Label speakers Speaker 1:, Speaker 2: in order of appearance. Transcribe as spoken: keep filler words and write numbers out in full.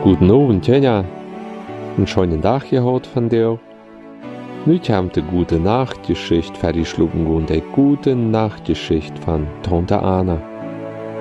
Speaker 1: Guten Abend, Jenja. Einen schönen Tag gehabt von dir. Nüüd haben die gute Nachtgeschichte fertig und die gute Nachtgeschichte von Tante Anna.